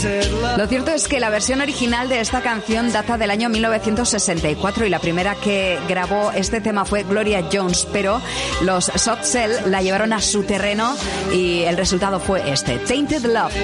Lo cierto es que la versión original de esta canción data del año 1964 y la primera que grabó este tema fue Gloria Jones, pero los Soft Cell la llevaron a su terreno y el resultado fue este, Tainted Love.